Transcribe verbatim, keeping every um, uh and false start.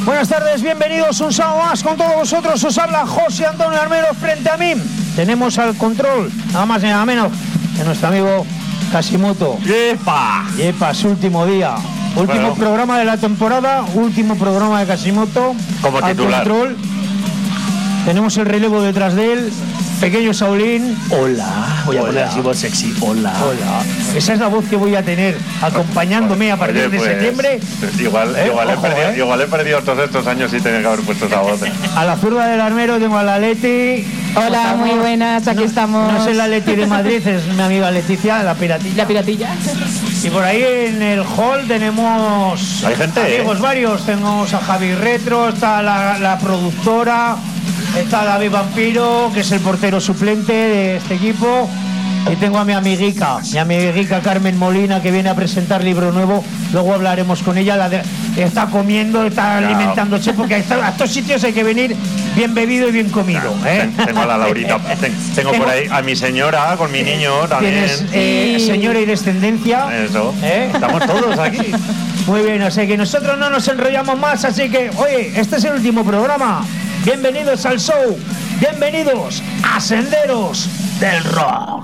Buenas tardes, bienvenidos un sábado más con todos vosotros. Os habla José Antonio Armero. Frente a mí tenemos al control, nada más y nada menos, que nuestro amigo Casimoto. ¡Yepa! Yepa, su último día. Último Bueno. programa de la temporada, último programa de Casimoto. Como al titular. Control. Tenemos el relevo detrás de él. Pequeño Saulín. Hola, voy a Hola. poner así voz sexy. Hola. Hola. Esa es la voz que voy a tener acompañándome a partir Oye, de pues, septiembre. Igual, ¿Eh? igual, he Ojo, perdido, ¿eh? igual he perdido todos estos años y tenía que haber puesto esa voz. A la zurda del armero tengo a la Leti. Hola, Estamos- muy buenas, aquí no, estamos. No es la Leti de Madrid, es mi amiga Leticia, la piratilla. ¿La piratilla? Y por ahí en el hall tenemos Hay gente, amigos ¿eh? varios. Tenemos a Javi Retro, está la, la productora, está David Vampiro, que es el portero suplente de este equipo. Y tengo a mi amiguica, mi amiguica Carmen Molina, que viene a presentar libro nuevo. Luego hablaremos con ella. La de- está comiendo, está Claro. alimentándose, porque a estos, a estos sitios hay que venir bien bebido y bien comido. ¿eh? Ten- Tengo a la Laurita, ten- tengo por ahí a mi señora con mi niño también. Tienes eh, Sí. señora y descendencia. Eso. ¿Eh? Estamos todos aquí. Muy bien, así que nosotros no nos enrollamos más, así que, oye, este es el último programa. Bienvenidos al show, bienvenidos a Senderos del Rock.